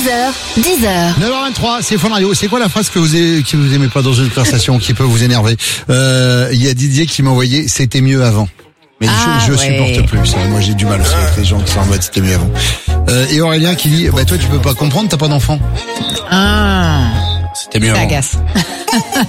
6h, 10h. 9h23, c'est Fun Radio. C'est quoi la phrase que vous aimez pas dans une conversation, qui peut vous énerver? Il y a Didier qui m'a envoyé « C'était mieux avant ». Mais je supporte plus ça. Moi j'ai du mal aussi avec les gens qui sont en mode c'était mieux avant. Et Aurélien qui dit toi tu peux pas comprendre, t'as pas d'enfant. Ah. C'était mieux Ça avant. agace.